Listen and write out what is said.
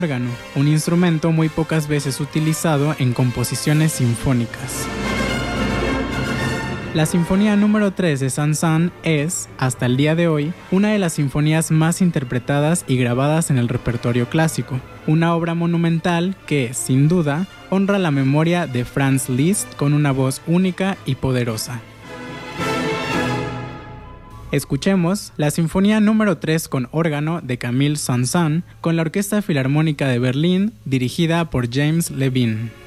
órgano, un instrumento muy pocas veces utilizado en composiciones sinfónicas. La Sinfonía número 3 de Saint-Saëns es, hasta el día de hoy, una de las sinfonías más interpretadas y grabadas en el repertorio clásico, una obra monumental que, sin duda, honra la memoria de Franz Liszt con una voz única y poderosa. Escuchemos la Sinfonía número 3 con órgano de Camille Saint-Saëns con la Orquesta Filarmónica de Berlín, dirigida por James Levine.